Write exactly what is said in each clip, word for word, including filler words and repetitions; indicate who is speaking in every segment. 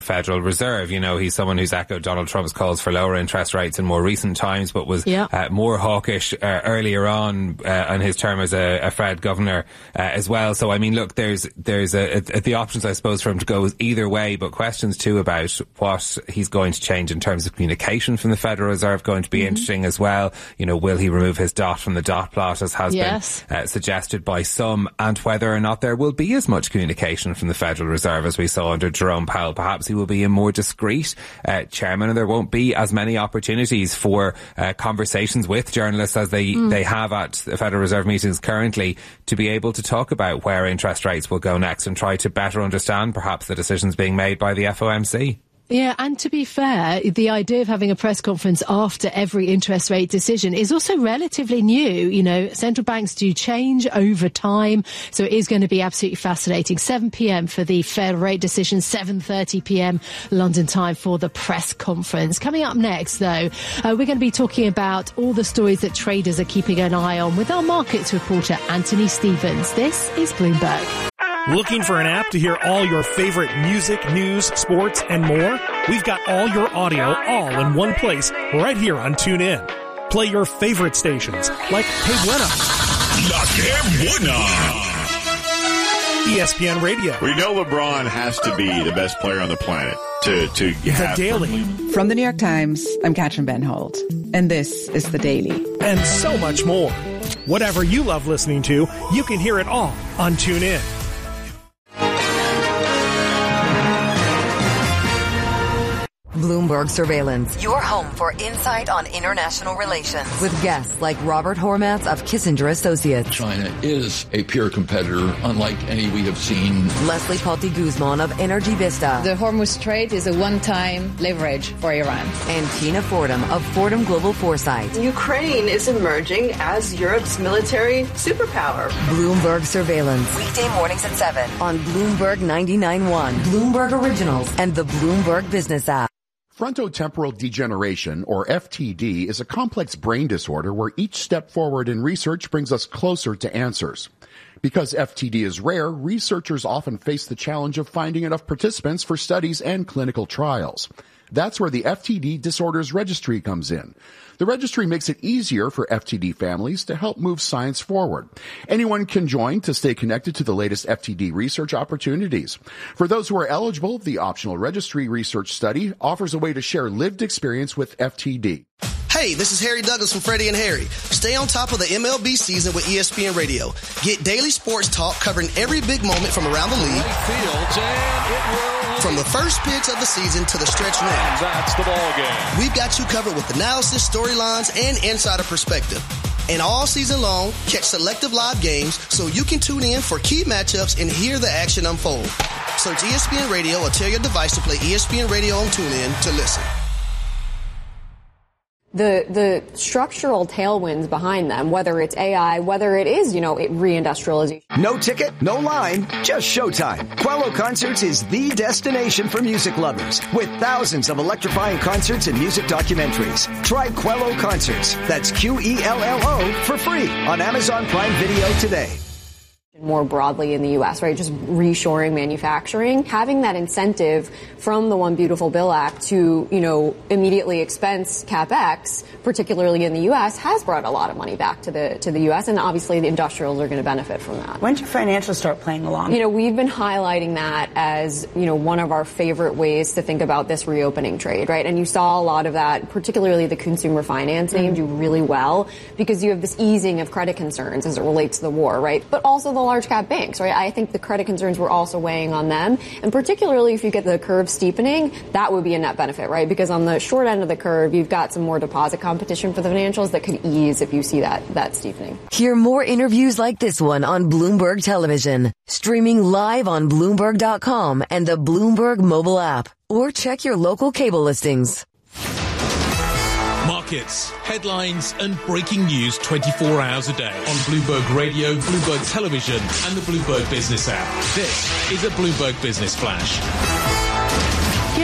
Speaker 1: Federal Reserve. You know, he's someone who's echoed Donald Trump's calls for lower interest rates in more recent times, but was yeah. uh, more hawkish uh, earlier on uh, in his term as a, a Fed governor uh, as well. So, I mean, look, there's there's a, a, the options, I suppose, for him to go either way, but questions too about what he's going to change in terms of communication from the Federal Reserve going to be mm-hmm. interesting as well. You know, will he remove his dot from the dot plot, as has yes. been uh, suggested by some, and whether or not there will be as much communication from the Federal Reserve as we saw under Jerome Powell. Perhaps he will be a more discreet uh, chairman, and there won't be as many opportunities for uh, conversations with journalists as they, mm. they have at the Federal Reserve meetings currently, to be able to talk about where interest rates will go next and try to better understand perhaps the decisions being made by the F O M C.
Speaker 2: Yeah, and to be fair, the idea of having a press conference after every interest rate decision is also relatively new. You know, central banks do change over time, so it is going to be absolutely fascinating. seven p.m. for the Fed rate decision, seven thirty p.m. London time for the press conference. Coming up next, though, uh, we're going to be talking about all the stories that traders are keeping an eye on with our markets reporter, Anthony Stevens. This is Bloomberg.
Speaker 3: Looking for an app to hear all your favorite music, news, sports, and more? We've got all your audio all in one place right here on TuneIn. Play your favorite stations like Que Buena,
Speaker 4: La Que Buena,
Speaker 3: E S P N Radio.
Speaker 4: We know LeBron has to be the best player on the planet to, to have.
Speaker 3: The Daily.
Speaker 5: From the New York Times, I'm Katrin Benholt, and this is The Daily.
Speaker 3: And so much more. Whatever you love listening to, you can hear it all on TuneIn.
Speaker 6: Bloomberg Surveillance, your home for insight on international relations. With guests like Robert Hormats of Kissinger Associates.
Speaker 7: China is a peer competitor, unlike any we have seen.
Speaker 6: Leslie Palti Guzman of Energy Vista.
Speaker 8: The Hormuz Strait is a one-time leverage for Iran.
Speaker 6: And Tina Fordham of Fordham Global Foresight.
Speaker 9: Ukraine is emerging as Europe's military superpower.
Speaker 6: Bloomberg Surveillance. Weekday mornings at seven on Bloomberg ninety-nine point one, Bloomberg Originals, and the Bloomberg Business app.
Speaker 10: Frontotemporal degeneration, or F T D, is a complex brain disorder where each step forward in research brings us closer to answers. Because F T D is rare, researchers often face the challenge of finding enough participants for studies and clinical trials. That's where the F T D Disorders Registry comes in. The registry makes it easier for F T D families to help move science forward. Anyone can join to stay connected to the latest F T D research opportunities. For those who are eligible, the optional registry research study offers a way to share lived experience with F T D.
Speaker 11: Hey, this is Harry Douglas from Freddie and Harry. Stay on top of the M L B season with E S P N Radio. Get daily sports talk covering every big moment from around the league.
Speaker 12: Fields, and it will.
Speaker 11: From the first pitch of the season to the stretch run.
Speaker 12: That's the ball game.
Speaker 11: We've got you covered with analysis, storylines, and insider perspective. And all season long, catch selective live games so you can tune in for key matchups and hear the action unfold. Search E S P N Radio or tell your device to play E S P N Radio on TuneIn to listen.
Speaker 13: The the structural tailwinds behind them, whether it's A I, whether it is, you know, it reindustrialization.
Speaker 14: No ticket, no line, just showtime. Quello Concerts is the destination for music lovers, with thousands of electrifying concerts and music documentaries. Try Quello Concerts, that's Q E L L O, for free on Amazon Prime Video today.
Speaker 13: More broadly in the U S, right? Just reshoring manufacturing, having that incentive from the One Beautiful Bill Act to, you know, immediately expense CapEx, particularly in the U S, has brought a lot of money back to the to the U S, and obviously the industrials are going to benefit from that.
Speaker 15: When should financials start playing along?
Speaker 13: You know, we've been highlighting that as, you know, one of our favorite ways to think about this reopening trade, right? And you saw a lot of that, particularly the consumer finance name, mm-hmm. do really well because you have this easing of credit concerns as it relates to the war, right? But also the large cap banks, right? I think the credit concerns were also weighing on them. And particularly if you get the curve steepening, that would be a net benefit, right? Because on the short end of the curve, you've got some more deposit competition for the financials that could ease if you see that, that steepening.
Speaker 6: Hear more interviews like this one on Bloomberg Television, streaming live on Bloomberg dot com and the Bloomberg mobile app, or check your local cable listings.
Speaker 12: Markets, headlines, and breaking news twenty-four hours a day on Bloomberg Radio, Bloomberg Television, and the Bloomberg Business app. This is a Bloomberg Business Flash.
Speaker 2: Good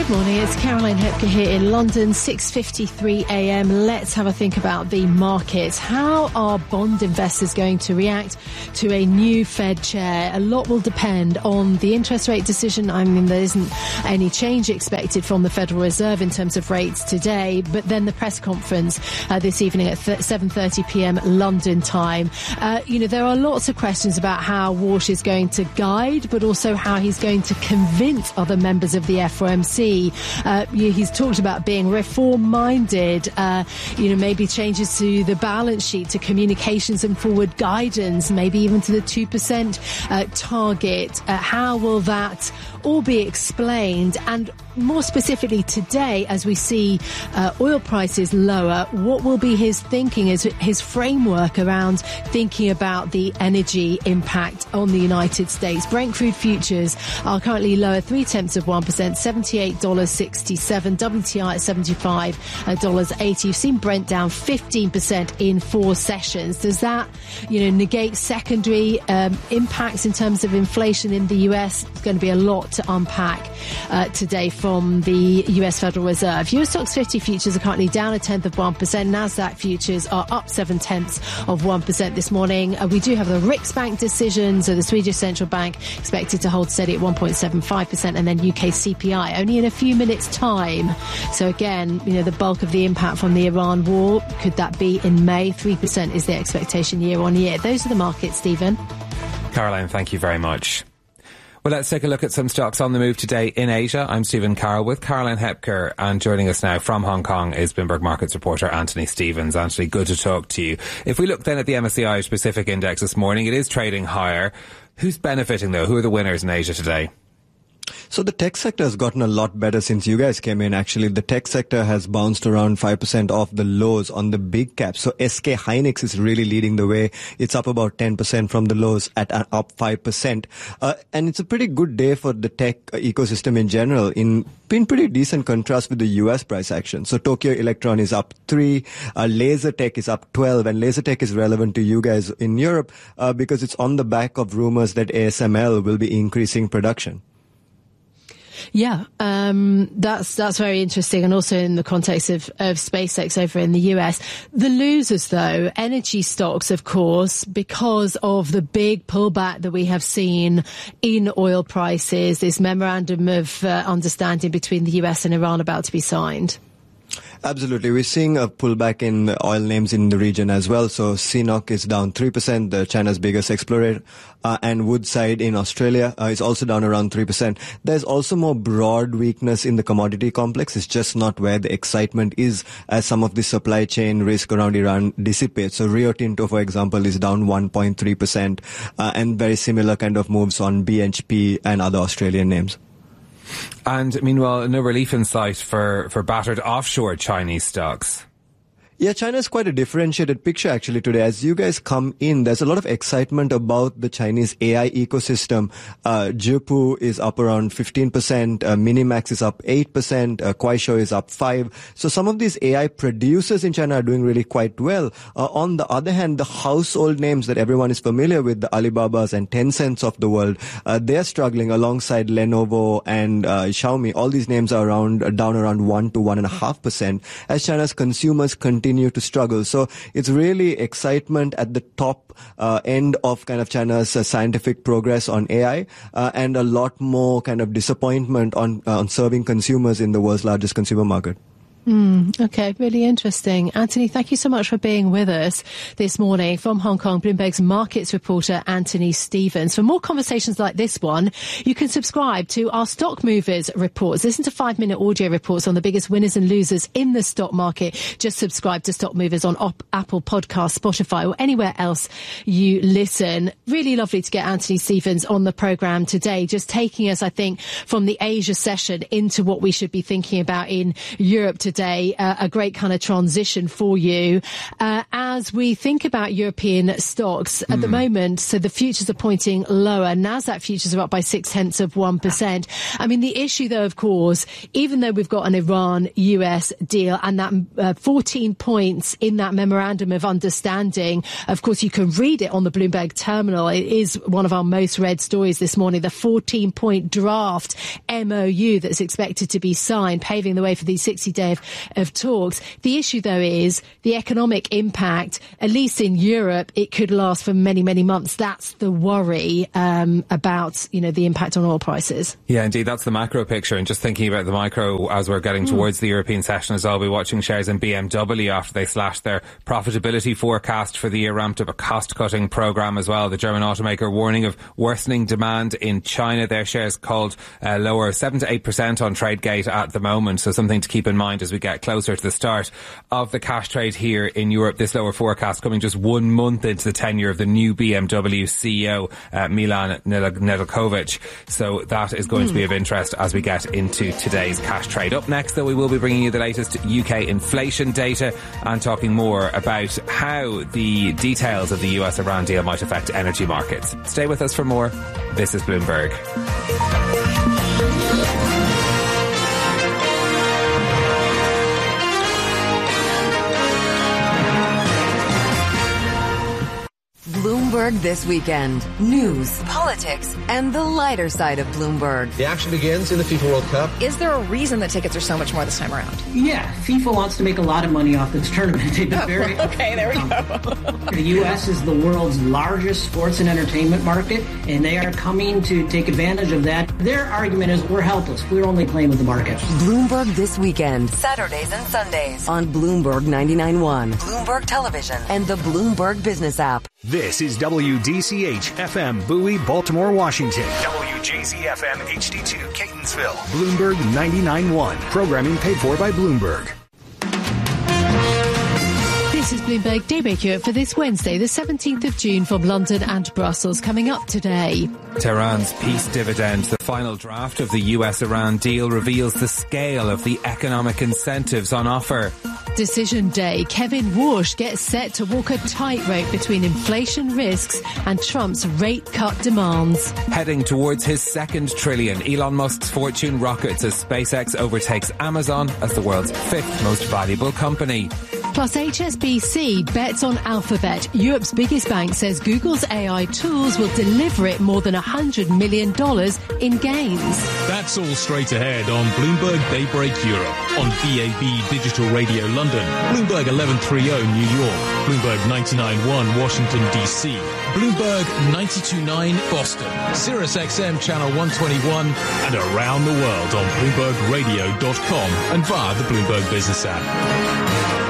Speaker 2: Good morning, it's Caroline Hepker here in London, six fifty-three a m. Let's have a think about the markets. How are bond investors going to react to a new Fed chair? A lot will depend on the interest rate decision. I mean, there isn't any change expected from the Federal Reserve in terms of rates today, but then the press conference uh, this evening at seven thirty p m London time. Uh, you know, there are lots of questions about how Walsh is going to guide, but also how he's going to convince other members of the F O M C. Uh, he's talked about being reform-minded, uh, you know, maybe changes to the balance sheet, to communications and forward guidance, maybe even to the two percent uh, target. Uh, how will that all be explained? And more specifically today, as we see uh, oil prices lower, what will be his thinking, his, his framework around thinking about the energy impact on the United States? Brent crude futures are currently lower three tenths of one percent, seventy-eight dollars sixty-seven. W T I at seventy-five dollars eighty. You've seen Brent down fifteen percent in four sessions. Does that, you know, negate secondary um, impacts in terms of inflation in the U S? It's going to be a lot to unpack uh, today from the U S Federal Reserve. U S Stocks fifty futures are currently down a tenth of one percent. NASDAQ futures are up seven tenths of one percent this morning. Uh, we do have the Riksbank decision, so the Swedish Central Bank expected to hold steady at one point seven five percent, and then U K C P I only in a few minutes' time. So again, you know, the bulk of the impact from the Iran war, could that be in May? three percent is the expectation year on year. Those are the markets, Stephen.
Speaker 1: Caroline, thank you very much. Well, let's take a look at some stocks on the move today in Asia. I'm Stephen Carroll with Caroline Hepker, and joining us now from Hong Kong is Bloomberg Markets reporter Anthony Stevens. Anthony, good to talk to you. If we look then at the M S C I Pacific Index this morning, it is trading higher. Who's benefiting though? Who are the winners in Asia today?
Speaker 15: So the tech sector has gotten a lot better since you guys came in. Actually, the tech sector has bounced around five percent off the lows on the big caps. So S K Hynix is really leading the way. It's up about ten percent from the lows at uh, up five percent. Uh, and it's a pretty good day for the tech ecosystem in general, in, in pretty decent contrast with the U S price action. So Tokyo Electron is up three, uh, Lasertech is up twelve, and Lasertech is relevant to you guys in Europe uh, because it's on the back of rumors that A S M L will be increasing production.
Speaker 2: Yeah, um, that's that's very interesting, and also in the context of, of SpaceX over in the U S. The losers, though, energy stocks, of course, because of the big pullback that we have seen in oil prices, this memorandum of uh, understanding between the U S and Iran about to be signed.
Speaker 15: Absolutely. We're seeing a pullback in oil names in the region as well. So C N O C is down three percent, the China's biggest explorer, uh, and Woodside in Australia uh, is also down around three percent. There's also more broad weakness in the commodity complex. It's just not where the excitement is as some of the supply chain risk around Iran dissipates. So Rio Tinto, for example, is down one point three percent, uh, and very similar kind of moves on B H P and other Australian names.
Speaker 1: And meanwhile, no relief in sight for, for battered offshore Chinese stocks.
Speaker 15: Yeah, China is quite a differentiated picture actually today. As you guys come in, there's a lot of excitement about the Chinese A I ecosystem. Uh, Zhipu is up around fifteen percent, uh, Minimax is up eight percent, uh, Kuaishou is up five percent. So some of these A I producers in China are doing really quite well. Uh, on the other hand, the household names that everyone is familiar with, the Alibabas and Tencents of the world, uh, they're struggling alongside Lenovo and uh, Xiaomi. All these names are around uh, down around one to one and a half percent as China's consumers continue continue to struggle. So it's really excitement at the top uh, end of kind of China's uh, scientific progress on A I, uh, and a lot more kind of disappointment on uh, on serving consumers in the world's largest consumer market.
Speaker 2: Mm, okay, really interesting. Anthony, thank you so much for being with us this morning. From Hong Kong, Bloomberg's markets reporter Anthony Stevens. For more conversations like this one, you can subscribe to our Stock Movers reports. Listen to five-minute audio reports on the biggest winners and losers in the stock market. Just subscribe to Stock Movers on op- Apple Podcasts, Spotify, or anywhere else you listen. Really lovely to get Anthony Stevens on the programme today, just taking us, I think, from the Asia session into what we should be thinking about in Europe today. yesterday, uh, a great kind of transition for you. Uh, as we think about European stocks at mm. the moment, so the futures are pointing lower. NASDAQ futures are up by six tenths of one percent. I mean, the issue, though, of course, even though we've got an Iran U S deal and that uh, fourteen points in that memorandum of understanding, of course, you can read it on the Bloomberg terminal. It is one of our most read stories this morning, the fourteen point draft M O U that's expected to be signed, paving the way for these sixty day of, of talks. The issue, though, is the economic impact, at least in Europe, it could last for many, many months. That's the worry um, about, you know, the impact on oil prices.
Speaker 1: Yeah, indeed, that's the macro picture. And just thinking about the micro as we're getting mm. towards the European session as well, I'll be watching shares in B M W after they slashed their profitability forecast for the year, ramped up a cost-cutting programme as well. The German automaker warning of worsening demand in China. Their shares called uh, lower seven to eight percent on TradeGate at the moment. So something to keep in mind as we get closer to the start of the cash trade here in Europe. This lower forecast coming just one month into the tenure of the new B M W C E O, uh, Milan Nedeljkovic. So that is going mm. to be of interest as we get into today's cash trade. Up next, though, we will be bringing you the latest U K inflation data and talking more about how the details of the U S-Iran deal might affect energy markets. Stay with us for more. This is Bloomberg.
Speaker 6: Bloomberg This Weekend. News, politics, and the lighter side of Bloomberg.
Speaker 16: The action begins in the FIFA World Cup.
Speaker 17: Is there a reason that tickets are so much more this time around?
Speaker 18: Yeah, FIFA wants to make a lot of money off this tournament. They've been very
Speaker 17: okay, there we go.
Speaker 18: The U S is the world's largest sports and entertainment market, and they are coming to take advantage of that. Their argument is we're helpless. We're only playing with the market.
Speaker 6: Bloomberg This Weekend. Saturdays and Sundays on Bloomberg ninety-nine point one, Bloomberg Television, and the Bloomberg Business app.
Speaker 19: This is W D C H F M Bowie, Baltimore, Washington. W J Z F M H D two, Catonsville. Bloomberg ninety-nine point one. Programming paid for by Bloomberg.
Speaker 2: This is Bloomberg Daybreak Europe for this Wednesday, the seventeenth of June, from London and Brussels. Coming up today,
Speaker 1: Tehran's peace dividend. The final draft of the U S-Iran deal reveals the scale of the economic incentives on offer.
Speaker 2: Decision day. Kevin Warsh gets set to walk a tightrope between inflation risks and Trump's rate cut demands.
Speaker 1: Heading towards his second trillion, Elon Musk's fortune rockets as SpaceX overtakes Amazon as the world's fifth most valuable company.
Speaker 2: Plus, H S B C bets on Alphabet. Europe's biggest bank says Google's A I tools will deliver it more than one hundred million dollars in gains.
Speaker 12: That's all straight ahead on Bloomberg Daybreak Europe, on D A B Digital Radio London, Bloomberg eleven thirty New York, Bloomberg ninety-nine point one Washington, D C, Bloomberg ninety-two point nine Boston, Sirius X M Channel one twenty-one, and around the world on Bloomberg Radio dot com and via the Bloomberg Business app.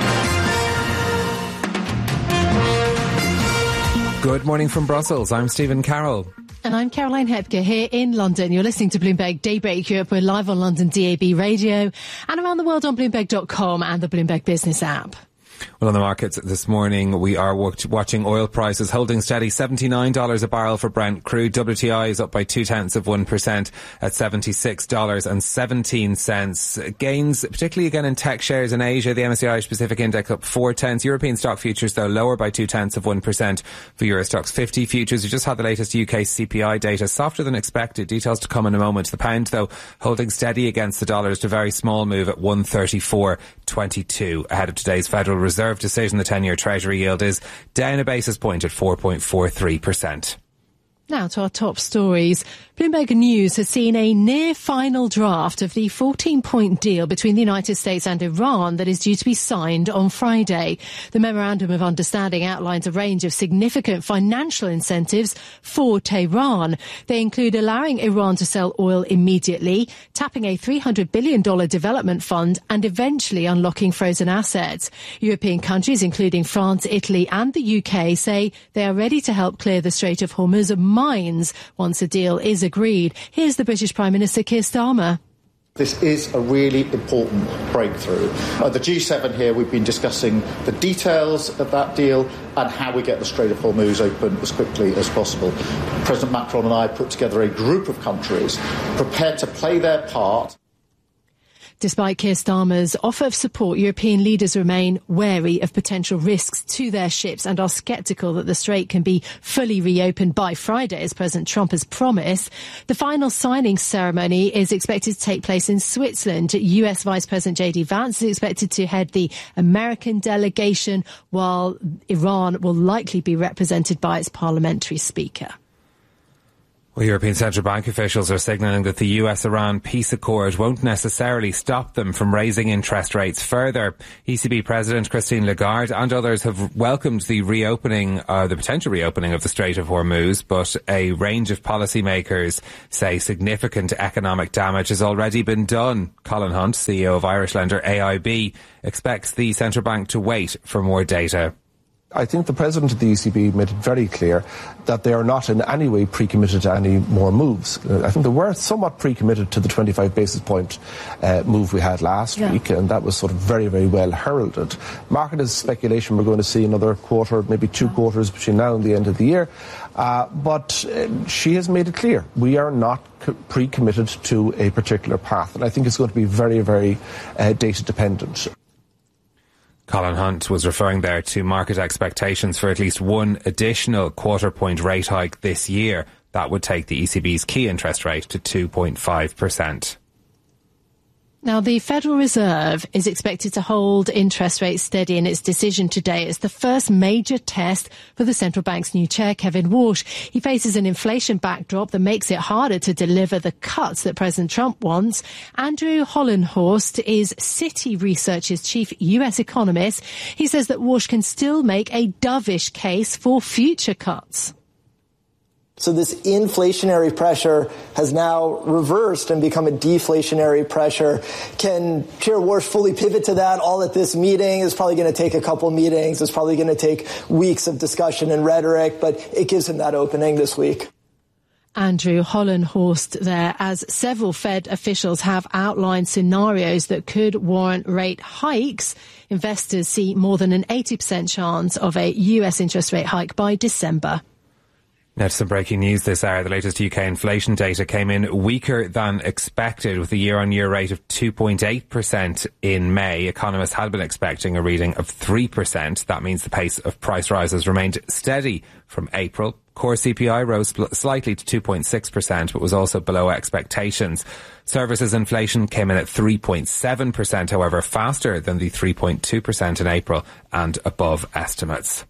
Speaker 1: Good morning from Brussels. I'm Stephen Carroll.
Speaker 2: And I'm Caroline Hepker here in London. You're listening to Bloomberg Daybreak Europe. We're live on London D A B Radio and around the world on Bloomberg dot com and the Bloomberg Business app.
Speaker 1: Well, on the markets this morning, we are watching oil prices holding steady. seventy-nine dollars a barrel for Brent crude. W T I is up by two tenths of one percent at seventy-six dollars and seventeen cents. Gains, particularly again in tech shares in Asia. The M S C I Irish Pacific Index up four tenths. European stock futures, though, lower by two tenths of one percent for Eurostoxx fifty futures. We just had the latest U K C P I data, softer than expected. Details to come in a moment. The pound, though, holding steady against the dollar, just a very small move at one thirty-four twenty-two. Ahead of today's Federal Reserve decision, the ten-year Treasury yield is down a basis point at four point four three percent.
Speaker 2: Now to our top stories. Bloomberg News has seen a near final draft of the fourteen-point deal between the United States and Iran that is due to be signed on Friday. The Memorandum of Understanding outlines a range of significant financial incentives for Tehran. They include allowing Iran to sell oil immediately, tapping a three hundred billion dollars development fund, and eventually unlocking frozen assets. European countries, including France, Italy and the U K, say they are ready to help clear the Strait of Hormuz of mines once a deal is agreed. Here's the British Prime Minister Keir Starmer.
Speaker 20: This is a really important breakthrough. At the G seven here, we've been discussing the details of that deal and how we get the Strait of Hormuz open as quickly as possible. President Macron and I put together a group of countries prepared to play their part.
Speaker 2: Despite Keir Starmer's offer of support, European leaders remain wary of potential risks to their ships and are sceptical that the strait can be fully reopened by Friday, as President Trump has promised. The final signing ceremony is expected to take place in Switzerland. U S Vice President J D Vance is expected to head the American delegation, while Iran will likely be represented by its parliamentary speaker.
Speaker 1: Well, European Central Bank officials are signalling that the U S-Iran peace accord won't necessarily stop them from raising interest rates further. E C B President Christine Lagarde and others have welcomed the reopening, uh, the potential reopening of the Strait of Hormuz, but a range of policymakers say significant economic damage has already been done. Colin Hunt, C E O of Irish lender A I B, expects the central bank to wait for more data.
Speaker 16: I think the President of the E C B made it very clear that they are not in any way pre-committed to any more moves. Uh, I think they were somewhat pre-committed to the twenty-five basis point uh, move we had last yeah. week, and that was sort of very, very well heralded. Market is speculation we're going to see another quarter, maybe two quarters between now and the end of the year. Uh, but uh, she has made it clear we are not co- pre-committed to a particular path, and I think it's going to be very, very uh, data dependent.
Speaker 1: Colin Hunt was referring there to market expectations for at least one additional quarter point rate hike this year. That would take the E C B's key interest rate to two point five percent.
Speaker 2: Now, the Federal Reserve is expected to hold interest rates steady in its decision today. It's the first major test for the central bank's new chair, Kevin Walsh. He faces an inflation backdrop that makes it harder to deliver the cuts that President Trump wants. Andrew Hollenhorst is Citi Research's chief U S economist. He says that Walsh can still make a dovish case for future cuts.
Speaker 21: So this inflationary pressure has now reversed and become a deflationary pressure. Can Chair Walsh fully pivot to that all at this meeting? It's probably going to take a couple meetings. It's probably going to take weeks of discussion and rhetoric, but it gives him that opening this week.
Speaker 2: Andrew Hollenhorst there, as several Fed officials have outlined scenarios that could warrant rate hikes. Investors see more than an eighty percent chance of a U S interest rate hike by December.
Speaker 1: Now to some breaking news this hour. The latest U K inflation data came in weaker than expected, with a year-on-year rate of two point eight percent in May. Economists had been expecting a reading of three percent. That means the pace of price rises remained steady from April. Core C P I rose slightly to two point six percent, but was also below expectations. Services inflation came in at three point seven percent, however, faster than the three point two percent in April and above estimates.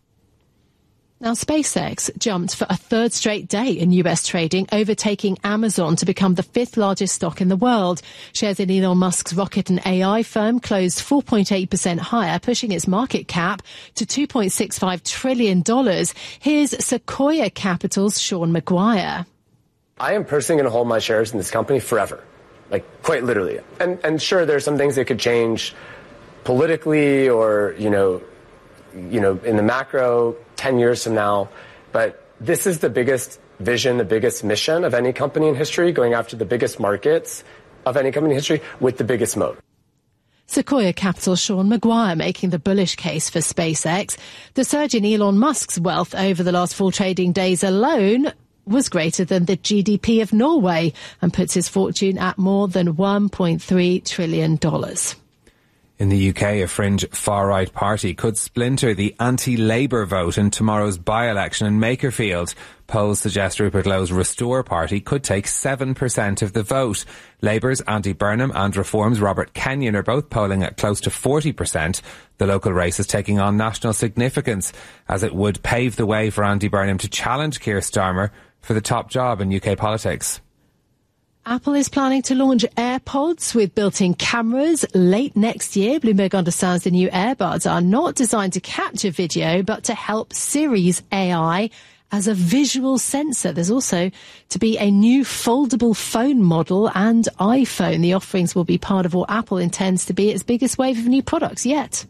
Speaker 2: Now, SpaceX jumped for a third straight day in U S trading, overtaking Amazon to become the fifth largest stock in the world. Shares in Elon Musk's rocket and A I firm closed four point eight percent higher, pushing its market cap to two point six five trillion dollars. Here's Sequoia Capital's Sean Maguire.
Speaker 22: I am personally going to hold my shares in this company forever, like quite literally. And, and sure, there's some things that could change politically or, you know, you know, in the macro ten years from now. But this is the biggest vision, the biggest mission of any company in history, going after the biggest markets of any company in history with the biggest moat.
Speaker 2: Sequoia Capital's Sean Maguire making the bullish case for SpaceX. The surge in Elon Musk's wealth over the last four trading days alone was greater than the G D P of Norway and puts his fortune at more than one point three trillion dollars.
Speaker 1: In the U K, a fringe far-right party could splinter the anti-Labour vote in tomorrow's by-election in Makerfield. Polls suggest Rupert Lowe's Restore party could take seven percent of the vote. Labour's Andy Burnham and Reform's Robert Kenyon are both polling at close to forty percent. The local race is taking on national significance, as it would pave the way for Andy Burnham to challenge Keir Starmer for the top job in U K politics.
Speaker 2: Apple is planning to launch AirPods with built-in cameras late next year. Bloomberg understands the new earbuds are not designed to capture video, but to help Siri's A I as a visual sensor. There's also to be a new foldable phone model and iPhone. The offerings will be part of what Apple intends to be its biggest wave of new products yet.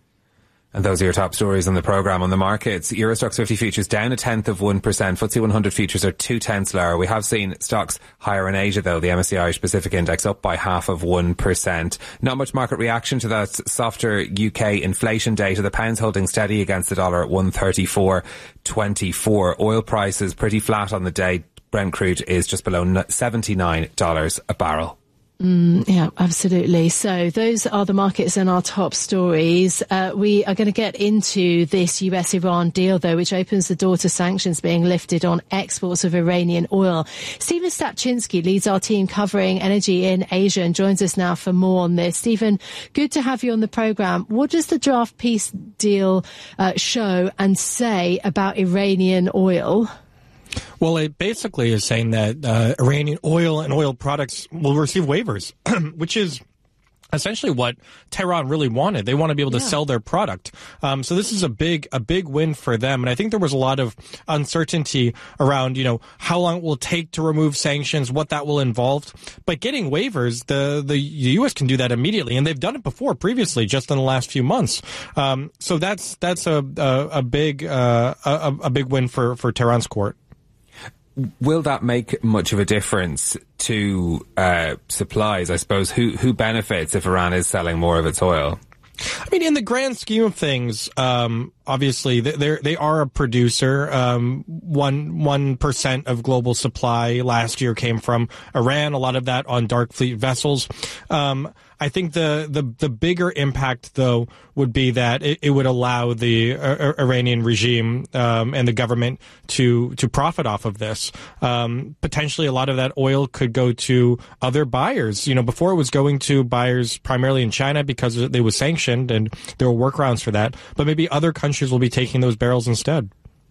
Speaker 1: And those are your top stories on the programme. On the markets, Euro Stoxx fifty futures down a tenth of one percent. F T S E one hundred futures are two tenths lower. We have seen stocks higher in Asia, though. The M S C I Irish Pacific Index up by half of one percent. Not much market reaction to that softer U K inflation data. The pound's holding steady against the dollar at one thirty-four twenty-four. Oil prices pretty flat on the day. Brent crude is just below seventy-nine dollars a barrel.
Speaker 2: Mm, yeah, absolutely. So those are the markets and our top stories. Uh, we are going to get into this U S Iran deal, though, which opens the door to sanctions being lifted on exports of Iranian oil. Stephen Stapczynski leads our team covering energy in Asia and joins us now for more on this. Stephen, good to have you on the programme. What does the draft peace deal uh, show and say about Iranian oil?
Speaker 4: Well, it basically is saying that uh, Iranian oil and oil products will receive waivers, which is essentially what Tehran really wanted. They want to be able to yeah. sell their product. Um, so this is a big, a big win for them. And I think there was a lot of uncertainty around, you know, how long it will take to remove sanctions, what that will involve. But getting waivers, the, the U S can do that immediately. And they've done it before previously, just in the last few months. Um, so that's, that's a, a, a big, uh, a, a big win for, for Tehran's court.
Speaker 1: Will that make much of a difference to uh, supplies? I suppose who who benefits if Iran is selling more of its oil?
Speaker 4: I mean, in the grand scheme of things, um, obviously they they are a producer. Um, one one percent of global supply last year came from Iran. A lot of that on dark fleet vessels. Um, I think the, the, the bigger impact, though, would be that it, it would allow the uh, Iranian regime um, and the government to to profit off of this. Um, potentially, a lot of that oil could go to other buyers. You know, before it was going to buyers primarily in China because it was sanctioned, and there were workarounds for that. But maybe other countries will be taking those barrels instead.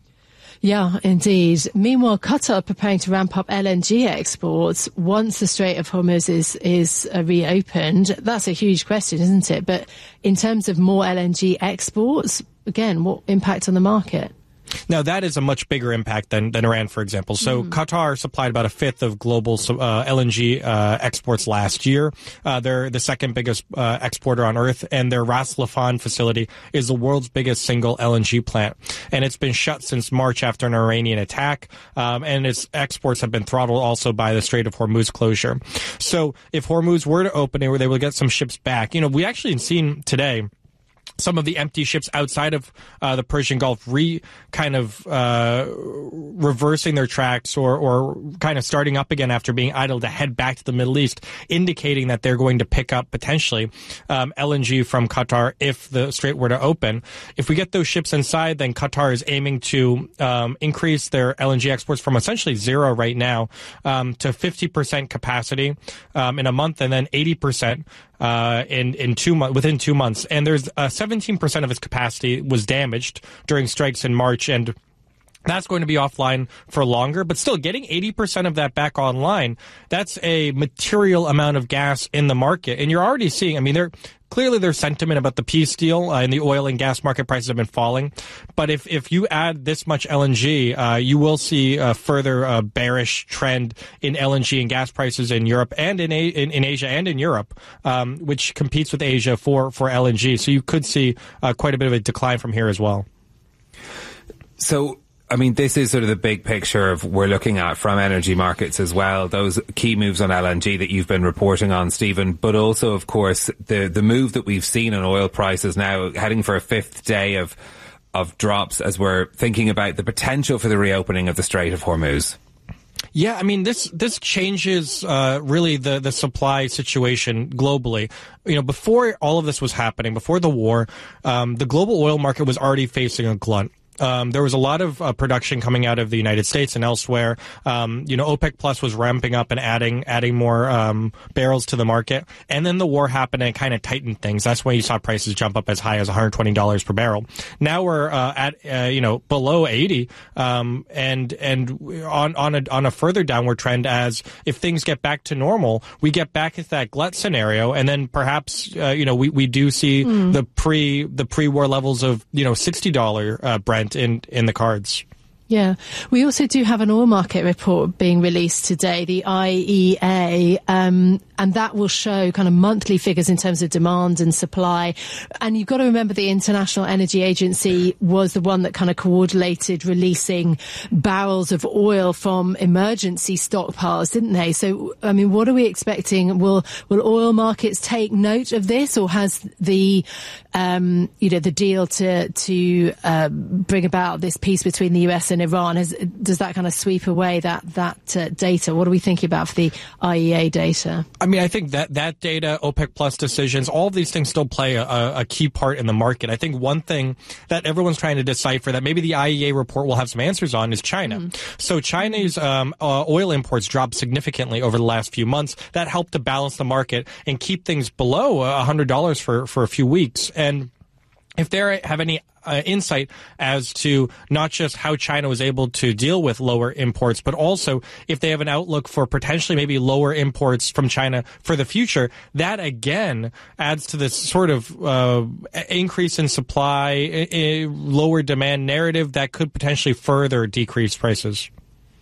Speaker 2: Yeah, indeed. Meanwhile, Qatar preparing to ramp up L N G exports once the Strait of Hormuz is, is uh, reopened. That's a huge question, isn't it? But in terms of more L N G exports, again, what impact on the market?
Speaker 4: Now, that is a much bigger impact than, than Iran, for example. So mm. Qatar supplied about a fifth of global uh, L N G uh, exports last year. Uh, they're the second biggest uh, exporter on Earth, and their Ras Laffan facility is the world's biggest single L N G plant. And it's been shut since March after an Iranian attack, um, and its exports have been throttled also by the Strait of Hormuz closure. So if Hormuz were to open, they were able to get some ships back. You know, we actually seen today some of the empty ships outside of uh, the Persian Gulf re kind of uh, reversing their tracks or, or kind of starting up again after being idle to head back to the Middle East, indicating that they're going to pick up potentially um, L N G from Qatar if the strait were to open. If we get those ships inside, then Qatar is aiming to um, increase their L N G exports from essentially zero right now um, to fifty percent capacity um, in a month, and then eighty percent Uh, in, in two months, within two months. And there's uh, seventeen percent of its capacity was damaged during strikes in March, and that's going to be offline for longer, but still getting eighty percent of that back online, that's a material amount of gas in the market. And you're already seeing, I mean, they're clearly their sentiment about the peace deal uh, and the oil and gas market prices have been falling. But if, if you add this much L N G, uh, you will see a further uh, bearish trend in L N G and gas prices in Europe and in, A- in, in Asia and in Europe, um, which competes with Asia for, for L N G. So you could see uh, quite a bit of a decline from here as well.
Speaker 1: So, I mean, this is sort of the big picture of we're looking at from energy markets as well, those key moves on L N G that you've been reporting on, Stephen, but also, of course, the, the move that we've seen on oil prices now heading for a fifth day of, of drops as we're thinking about the potential for the reopening of the Strait of Hormuz.
Speaker 4: Yeah, I mean, this this changes uh, really the, the supply situation globally. You know, before all of this was happening, before the war, um, the global oil market was already facing a glut. Um, there was a lot of uh, production coming out of the United States and elsewhere. Um, you know, OPEC Plus was ramping up and adding adding more um, barrels to the market. And then the war happened and kind of tightened things. That's when you saw prices jump up as high as one hundred twenty dollars per barrel. Now we're uh, at uh, you know below eighty, um, and and on on a on a further downward trend as if things get back to normal, we get back into that glut scenario, and then perhaps uh, you know we, we do see mm. the pre the pre-war levels of you know sixty dollars uh, Brent in in the cards.
Speaker 2: Yeah. We also do have an oil market report being released today, the I E A, um, and that will show kind of monthly figures in terms of demand and supply. And you've got to remember the International Energy Agency was the one that kind of coordinated releasing barrels of oil from emergency stockpiles, didn't they? So, I mean, what are we expecting? Will, will oil markets take note of this, or has the, um, you know, the deal to, to, uh, bring about this peace between the U S and in Iran, has, does that kind of sweep away that that uh, data? What are we thinking about for the I E A data?
Speaker 4: I mean, I think that that data, OPEC Plus decisions, all of these things still play a, a key part in the market. I think one thing that everyone's trying to decipher that maybe the I E A report will have some answers on is China. Mm. So China's um, uh, oil imports dropped significantly over the last few months. That helped to balance the market and keep things below one hundred dollars for, for a few weeks. And if they have any uh, insight as to not just how China was able to deal with lower imports, but also if they have an outlook for potentially maybe lower imports from China for the future, that again adds to this sort of uh, increase in supply, a, a lower demand narrative that could potentially further decrease prices.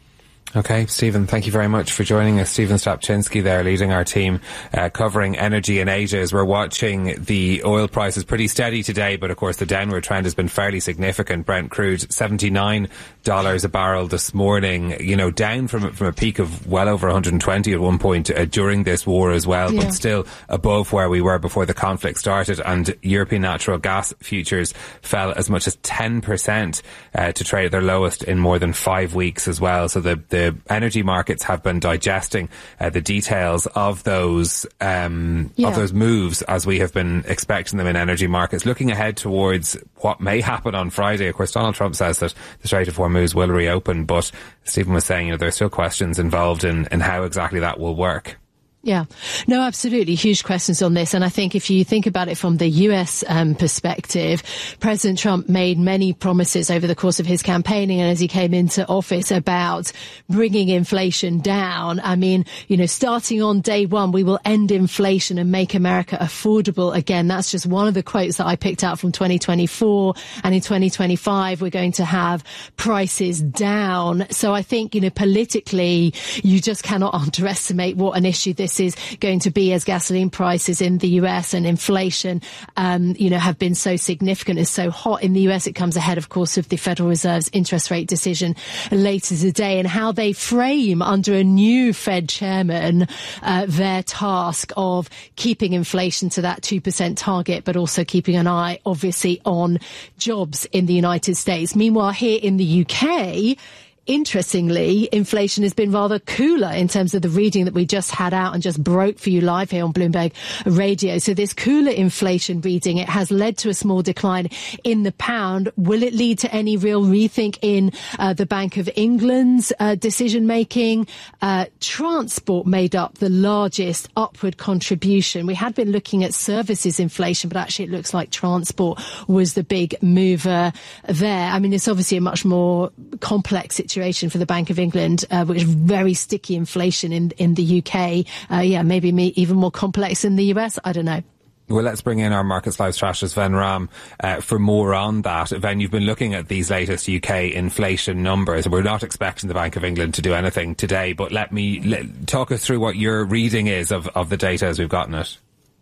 Speaker 1: Okay, Stephen, thank you very much for joining us. Stephen Stropczynski there, leading our team uh, covering energy in Asia, as we're watching the oil prices pretty steady today, but of course the downward trend has been fairly significant. Brent crude seventy-nine dollars a barrel this morning, you know, down from from a peak of well over one hundred twenty at one point uh, during this war as well, yeah. but still above where we were before the conflict started. And European natural gas futures fell as much as ten percent uh, to trade at their lowest in more than five weeks as well. So the, the The energy markets have been digesting uh, the details of those um, yeah. of those moves as we have been expecting them in energy markets. Looking ahead towards what may happen on Friday, of course, Donald Trump says that the Strait of Hormuz will reopen, but Stephen was saying, you know, there are still questions involved in, in how exactly that will work.
Speaker 2: Yeah, no, absolutely. Huge questions on this. And I think if you think about it from the U S um, perspective, President Trump made many promises over the course of his campaigning and as he came into office about bringing inflation down. I mean, you know, starting on day one, we will end inflation and make America affordable again. That's just one of the quotes that I picked out from twenty twenty-four. And in twenty twenty-five, we're going to have prices down. So I think, you know, politically, you just cannot underestimate what an issue this is going to be as gasoline prices in the U S and inflation, um, you know, have been so significant, is so hot in the U S. It comes ahead, of course, of the Federal Reserve's interest rate decision later today, and how they frame under a new Fed chairman uh, their task of keeping inflation to that two percent target, but also keeping an eye, obviously, on jobs in the United States. Meanwhile, here in the U K, interestingly, inflation has been rather cooler in terms of the reading that we just had out and just broke for you live here on Bloomberg Radio. So this cooler inflation reading, it has led to a small decline in the pound. Will it lead to any real rethink in uh, the Bank of England's uh, decision making? Uh, transport made up the largest upward contribution. We had been looking at services inflation, but actually it looks like transport was the big mover there. I mean, it's obviously a much more complex situation for the Bank of England, uh, which is very sticky inflation in in the U K. Uh, yeah, maybe me, even more complex in the U S. I don't know.
Speaker 1: Well, let's bring in our Markets Live strategist, Ven Ram, uh, for more on that. Ven, you've been looking at these latest U K inflation numbers. We're not expecting the Bank of England to do anything today, but let me let, talk us through what your reading is of, of the data as we've gotten it.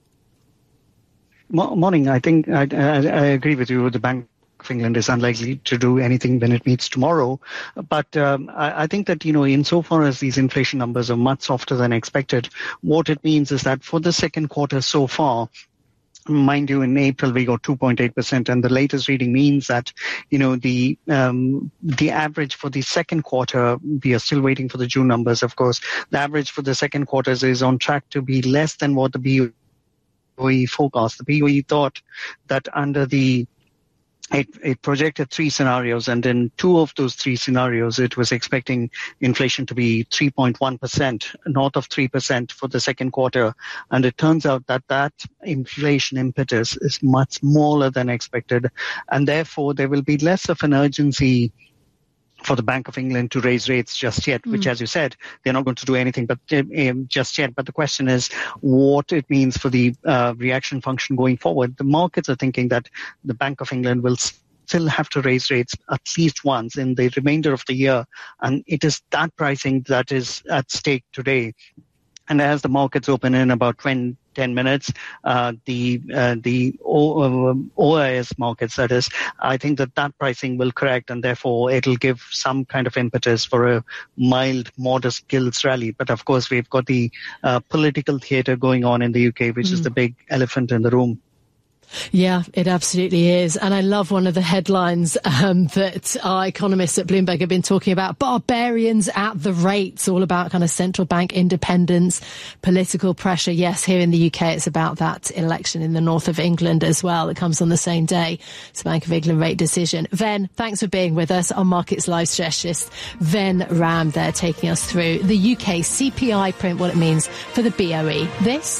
Speaker 3: Morning. I think I, I, I agree with you. The Bank of England is unlikely to do anything when it meets tomorrow. But um, I, I think that, you know, insofar as these inflation numbers are much softer than expected, what it means is that for the second quarter so far, mind you, in April we got two point eight percent, and the latest reading means that, you know, the um, the average for the second quarter, we are still waiting for the June numbers, of course. The average for the second quarter is on track to be less than what the B O E forecast. The B O E thought that under the It, it projected three scenarios, and in two of those three scenarios, it was expecting inflation to be three point one percent, north of three percent for the second quarter. And it turns out that that inflation impetus is much smaller than expected. And therefore, there will be less of an urgency for the Bank of England to raise rates just yet, which, mm. as you said, they're not going to do anything but um, just yet. But the question is what it means for the uh, reaction function going forward. The markets are thinking that the Bank of England will still have to raise rates at least once in the remainder of the year. And it is that pricing that is at stake today. And as the markets open in about twenty, ten minutes, uh, the uh, the o, um, O I S markets, that is, I think that that pricing will correct, and therefore it'll give some kind of impetus for a mild, modest gilts rally. But of course, we've got the uh, political theatre going on in the U K, which mm. is the big elephant in the room.
Speaker 2: Yeah, it absolutely is. And I love one of the headlines um, that our economists at Bloomberg have been talking about. Barbarians at the rates, all about kind of central bank independence, political pressure. Yes, here in the U K, it's about that election in the north of England as well. It comes on the same day. It's a Bank of England rate decision. Ven, thanks for being with us. Our Markets Live strategist, Ven Ram, there taking us through the U K C P I print, what it means for the B O E. This...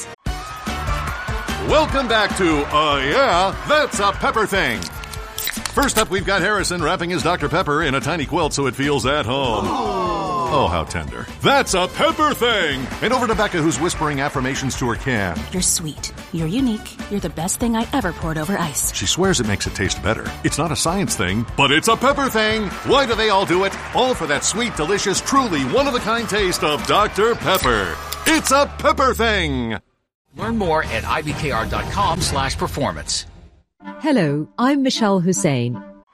Speaker 5: Welcome back to, uh, yeah, that's a Pepper Thing. First up, we've got Harrison wrapping his Doctor Pepper in a tiny quilt so it feels at home. Oh, oh how tender. That's a Pepper Thing. And over to Becca, who's whispering affirmations to her can.
Speaker 7: You're sweet. You're unique. You're the best thing I ever poured over ice.
Speaker 5: She swears it makes it taste better. It's not a science thing, but it's a Pepper Thing. Why do they all do it? All for that sweet, delicious, truly one-of-a-kind taste of Doctor Pepper. It's a Pepper Thing.
Speaker 23: Learn more at ibkr.com slash performance.
Speaker 24: Hello, I'm Michelle Hussein.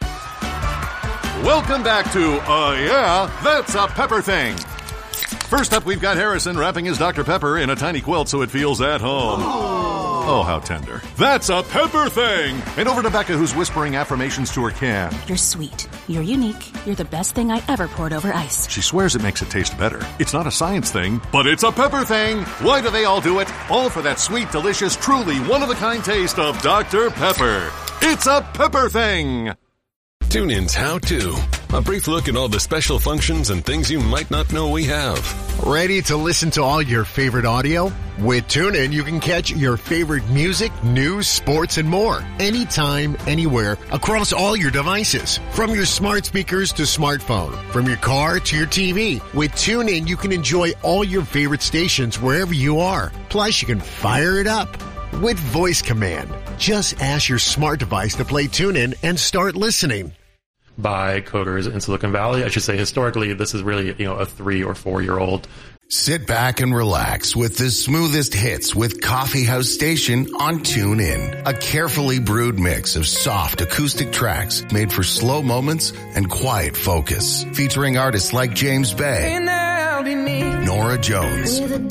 Speaker 5: Welcome back to, uh, yeah, that's a Pepper Thing. First up, we've got Harrison wrapping his Doctor Pepper in a tiny quilt so it feels at home. Oh, how tender. That's a Pepper Thing. And over to Becca, who's whispering affirmations to her can.
Speaker 7: You're sweet. You're unique. You're the best thing I ever poured over ice.
Speaker 5: She swears it makes it taste better. It's not a science thing, but it's a Pepper Thing. Why do they all do it? All for that sweet, delicious, truly one-of-a-kind taste of Doctor Pepper. It's a Pepper Thing.
Speaker 25: TuneIn's How To. A brief look at all the special functions and things you might not know we have.
Speaker 26: Ready to listen to all your favorite audio? With TuneIn, you can catch your favorite music, news, sports, and more. Anytime, anywhere, across all your devices. From your smart speakers to smartphone. From your car to your T V. With TuneIn, you can enjoy all your favorite stations wherever you are. Plus, you can fire it up with voice command. Just ask your smart device to play TuneIn and start listening.
Speaker 27: By coders in Silicon Valley. I should say historically, this is really, you know, a three or four year old.
Speaker 28: Sit back and relax with the smoothest hits with Coffee House Station on TuneIn. A carefully brewed mix of soft acoustic tracks made for slow moments and quiet focus. Featuring artists like James Bay, Nora Jones, and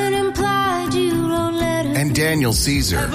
Speaker 28: Daniel Caesar.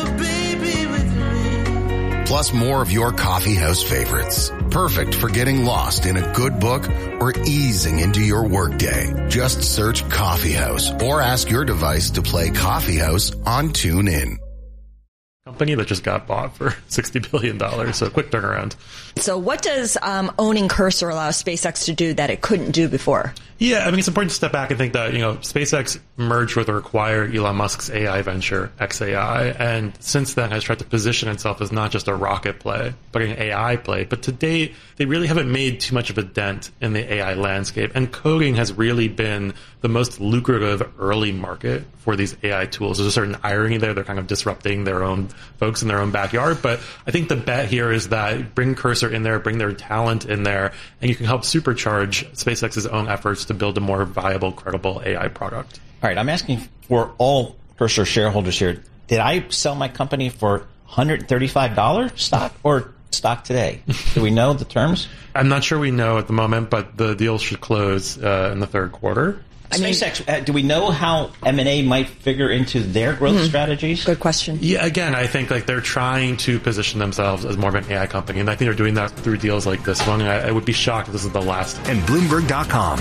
Speaker 28: Plus more of your coffee house favorites. Perfect for getting lost in a good book or easing into your workday. Just search Coffee House or ask your device to play Coffee House on TuneIn.
Speaker 27: Company that just got bought for sixty billion dollars, so quick turnaround.
Speaker 17: So what does um, owning Cursor allow SpaceX to do that it couldn't do before?
Speaker 27: Yeah, I mean, it's important to step back and think that, you know, SpaceX merged with or acquired Elon Musk's A I venture, X A I, and since then has tried to position itself as not just a rocket play, but an A I play. But to date, they really haven't made too much of a dent in the A I landscape, and coding has really been the most lucrative early market for these A I tools. There's a certain irony there. They're kind of disrupting their own folks in their own backyard. But I think the bet here is that bring Cursor in there, bring their talent in there, and you can help supercharge SpaceX's own efforts to build a more viable, credible A I product.
Speaker 29: All right, I'm asking for all Cursor shareholders here. Did I sell my company for one hundred thirty-five dollars stock or stock today? Do we know the terms?
Speaker 27: I'm not sure we know at the moment, but the deal should close uh, in the third quarter.
Speaker 29: I mean, SpaceX, uh, do we know how M and A might figure into their growth mm-hmm. strategies?
Speaker 17: Good question.
Speaker 27: Yeah, again, I think like they're trying to position themselves as more of an A I company, and I think they're doing that through deals like this one. And I, I would be shocked if this is the last.
Speaker 19: And Bloomberg dot com.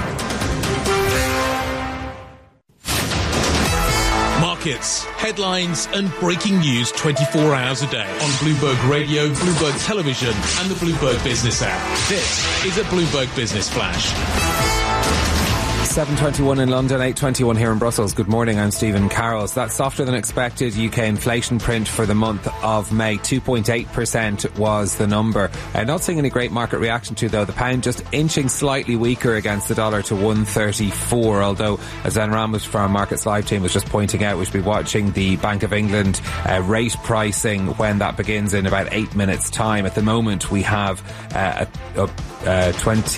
Speaker 12: Markets, headlines, and breaking news twenty-four hours a day on Bloomberg Radio, Bloomberg Television, and the Bloomberg Business app. This is a Bloomberg Business Flash.
Speaker 1: seven twenty-one in London, eight twenty-one here in Brussels. Good morning, I'm Stephen Carrolls. That softer than expected U K inflation print for the month of May, two point eight percent was the number. Uh, not seeing any great market reaction to, though. The pound just inching slightly weaker against the dollar to one thirty-four, although, as Zen Ramos from our Markets Live team was just pointing out, we should be watching the Bank of England uh, rate pricing when that begins in about eight minutes' time. At the moment, we have uh, a, a uh,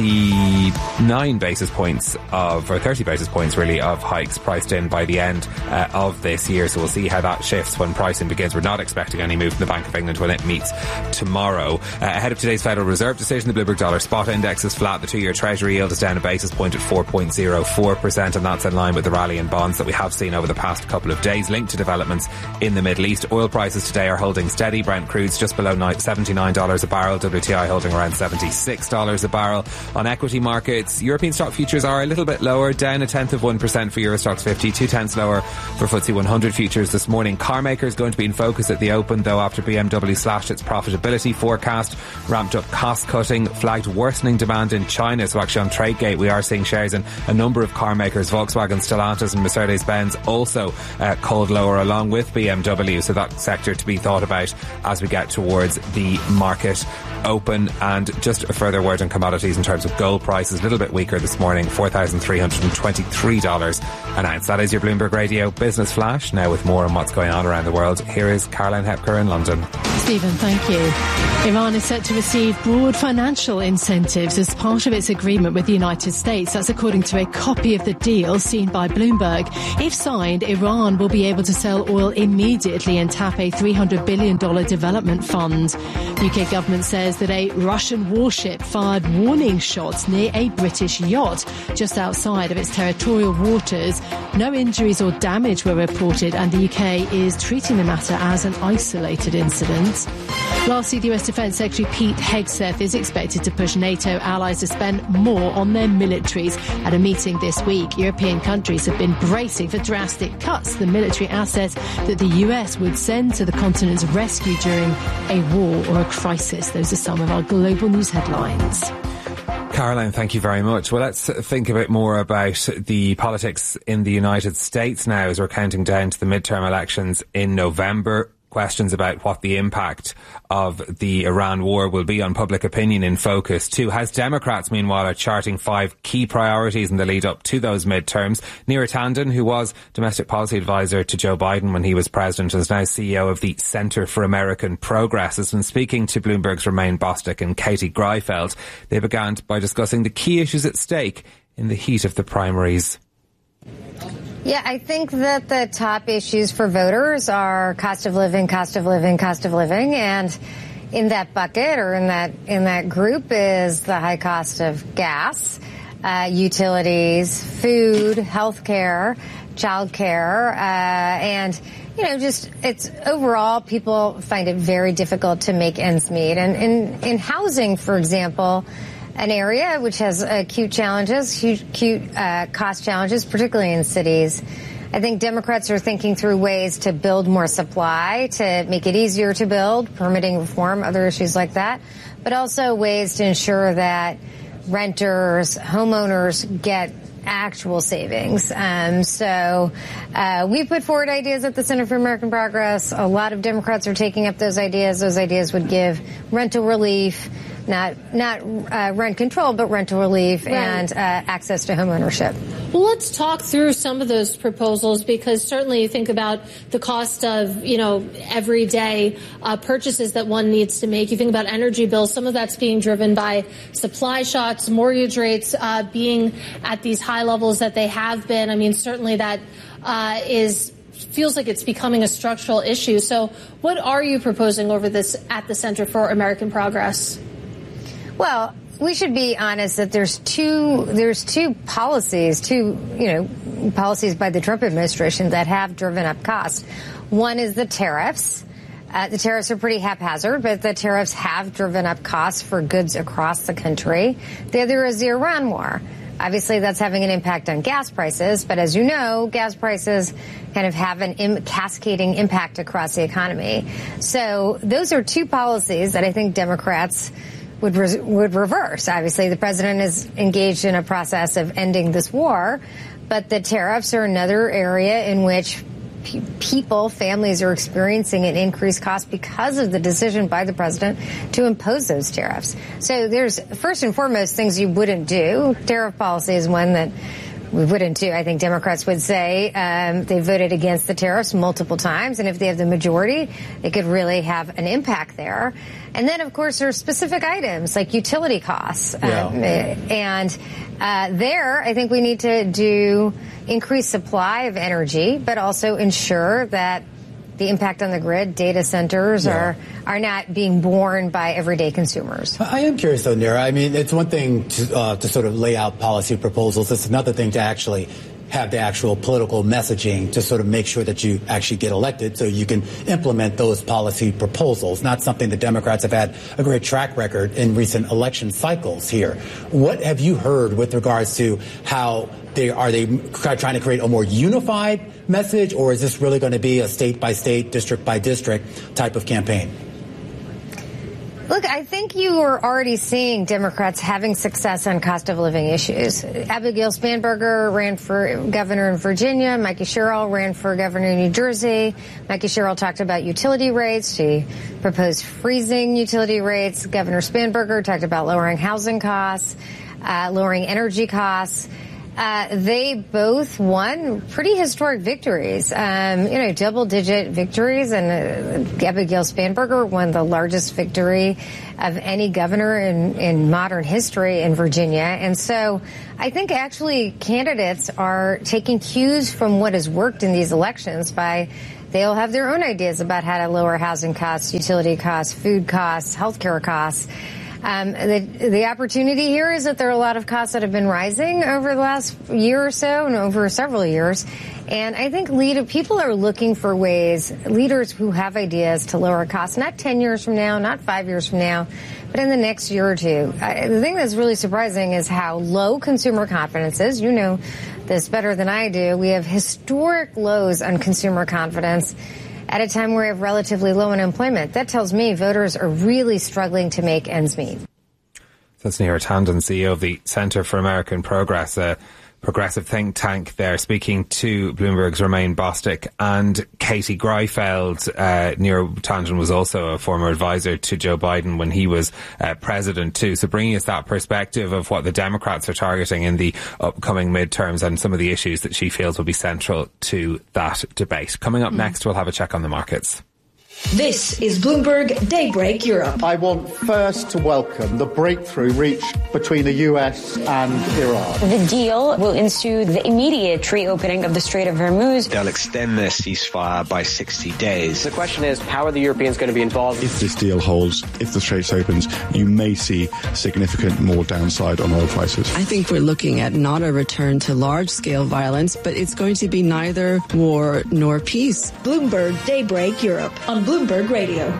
Speaker 1: twenty-nine basis points of, or thirty basis points really, of hikes priced in by the end uh, of this year. So we'll see how that shifts when pricing begins. We're not expecting any move from the Bank of England when it meets tomorrow. Uh, ahead of today's Federal Reserve decision, the Bloomberg Dollar Spot Index is flat. The two-year Treasury yield is down a basis point at four point oh four percent, and that's in line with the rally in bonds that we have seen over the past couple of days, linked to developments in the Middle East. Oil prices today are holding steady. Brent crude's just below seventy-nine dollars a barrel. W T I holding around seventy-six dollars a barrel. On equity markets, European stock futures are a little bit lower, down a tenth of one percent for Eurostoxx fifty, two tenths lower for F T S E one hundred futures this morning. Car makers going to be in focus at the open, though, after B M W slashed its profitability forecast, ramped up cost cutting, flagged worsening demand in China. So actually on TradeGate we are seeing shares in a number of car makers, Volkswagen, Stellantis and Mercedes-Benz also uh, called lower along with B M W. So that sector to be thought about as we get towards the market open. And just a further word on commodities in terms of gold prices, a little bit weaker this morning, four thousand three hundred twenty-three dollars an ounce. That is your Bloomberg Radio Business Flash. Now with more on what's going on around the world, here is Caroline Hepker in London.
Speaker 2: Stephen, thank you. Iran is set to receive broad financial incentives as part of its agreement with the United States. That's according to a copy of the deal seen by Bloomberg. If signed, Iran will be able to sell oil immediately and tap a three hundred billion dollars development fund. U K government says that a Russian warship fired warning shots near a British yacht just outside of its territorial waters. No injuries or damage were reported, and the U K is treating the matter as an isolated incident. Lastly, the U S Defence Secretary Pete Hegseth is expected to push NATO allies to spend more on their militaries at a meeting this week. European countries have been bracing for drastic cuts to the military assets that the U S would send to the continent's rescue during a war or a crisis. Those are some of our global news headlines.
Speaker 1: Caroline, thank you very much. Well, let's think a bit more about the politics in the United States now as we're counting down to the midterm elections in November. Questions about what the impact of the Iran war will be on public opinion in focus too. House Democrats, meanwhile, are charting five key priorities in the lead up to those midterms. Neera Tanden, who was domestic policy advisor to Joe Biden when he was president, and is now C E O of the Center for American Progress, has been speaking to Bloomberg's Romaine Bostick and Katie Greifeld. They began by discussing the key issues at stake in the heat of the primaries.
Speaker 6: Yeah, I think that the top issues for voters are cost of living, cost of living, cost of living. And in that bucket or in that in that group is the high cost of gas, uh, utilities, food, health care, child care, uh, and, you know, just it's overall people find it very difficult to make ends meet. And in, in housing, for example, an area which has acute challenges, huge, acute uh, cost challenges, particularly in cities. I think Democrats are thinking through ways to build more supply, to make it easier to build, permitting reform, other issues like that, but also ways to ensure that renters, homeowners get actual savings. Um, so uh, we put forward ideas at the Center for American Progress. A lot of Democrats are taking up those ideas. Those ideas would give rental relief, not not uh, rent control, but rental relief right. and uh, access to home ownership.
Speaker 8: Well, let's talk through some of those proposals, because certainly you think about the cost of, you know, everyday uh, purchases that one needs to make. You think about energy bills. Some of that's being driven by supply shocks, mortgage rates uh, being at these high levels that they have been. I mean, certainly that uh, is feels like it's becoming a structural issue. So what are you proposing over this at the Center for American Progress?
Speaker 6: Well, we should be honest that there's two there's two policies, two, you know, policies by the Trump administration that have driven up costs. One is the tariffs. Uh, the tariffs are pretty haphazard, but the tariffs have driven up costs for goods across the country. The other is the Iran war. Obviously, that's having an impact on gas prices, but as you know, gas prices kind of have an Im- cascading impact across the economy. So those are two policies that I think Democrats would re- would reverse. Obviously, the president is engaged in a process of ending this war, but the tariffs are another area in which pe- people, families are experiencing an increased cost because of the decision by the president to impose those tariffs. So there's, first and foremost, things you wouldn't do. Tariff policy is one that we wouldn't do. I think Democrats would say um, they voted against the tariffs multiple times, and if they have the majority, they could really have an impact there. And then, of course, there are specific items like utility costs.
Speaker 9: Yeah.
Speaker 6: Um, and uh, there, I think we need to do increased supply of energy, but also ensure that the impact on the grid, data centers yeah. are are not being borne by everyday consumers.
Speaker 9: I am curious, though, Neera. I mean, it's one thing to, uh, to sort of lay out policy proposals. It's another thing to actually have the actual political messaging to sort of make sure that you actually get elected so you can implement those policy proposals, not something the Democrats have had a great track record in recent election cycles here. What have you heard with regards to how they are they trying to create a more unified message, or is this really going to be a state by state, district by district type of campaign?
Speaker 6: Look, I think you are already seeing Democrats having success on cost of living issues. Abigail Spanberger ran for governor in Virginia. Mikey Sherrill ran for governor in New Jersey. Mikey Sherrill talked about utility rates. She proposed freezing utility rates. Governor Spanberger talked about lowering housing costs, uh, lowering energy costs. Uh, they both won pretty historic victories, um, you know, double-digit victories, and uh, Abigail Spanberger won the largest victory of any governor in, in modern history in Virginia. And so I think actually candidates are taking cues from what has worked in these elections by they'll have their own ideas about how to lower housing costs, utility costs, food costs, healthcare costs. Um, the, the opportunity here is that there are a lot of costs that have been rising over the last year or so and over several years. And I think leader, people are looking for ways, leaders who have ideas to lower costs, not ten years from now, not five years from now, but in the next year or two. I, the thing that's really surprising is how low consumer confidence is. You know this better than I do. We have historic lows on consumer confidence at a time where we have relatively low unemployment. That tells me voters are really struggling to make ends meet.
Speaker 1: That's Neera Tanden, C E O of the Centre for American Progress, a progressive think tank there, speaking to Bloomberg's Romaine Bostick and Katie Greifeld. Uh, Neera Tanden was also a former advisor to Joe Biden when he was uh, president too. So bringing us that perspective of what the Democrats are targeting in the upcoming midterms and some of the issues that she feels will be central to that debate. Coming up mm. next, we'll have a check on the markets.
Speaker 10: This is Bloomberg Daybreak Europe.
Speaker 11: I want first to welcome the breakthrough reached between the U S and Iran.
Speaker 13: The deal will ensue the immediate reopening of the Strait of Hormuz.
Speaker 14: They'll extend the ceasefire by sixty days.
Speaker 22: The question is, how are the Europeans going to be involved?
Speaker 15: If this deal holds, if the Straits opens, you may see significant more downside on oil prices.
Speaker 16: I think we're looking at not a return to large-scale violence, but it's going to be neither war nor peace.
Speaker 10: Bloomberg Daybreak Europe on Bloomberg Radio.